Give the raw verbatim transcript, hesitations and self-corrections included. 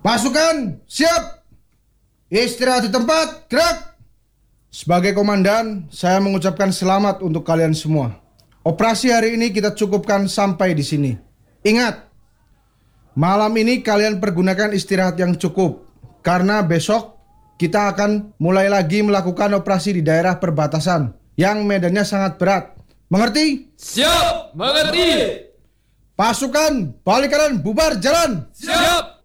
Pasukan, siap. Istirahat di tempat, gerak. Sebagai komandan, saya mengucapkan selamat untuk kalian semua. Operasi hari ini kita cukupkan sampai di sini. Ingat, malam ini kalian pergunakan istirahat yang cukup, karena besok kita akan mulai lagi melakukan operasi di daerah perbatasan yang medannya sangat berat. Mengerti? Siap, mengerti. Pasukan, balik kanan, bubar, jalan. Siap.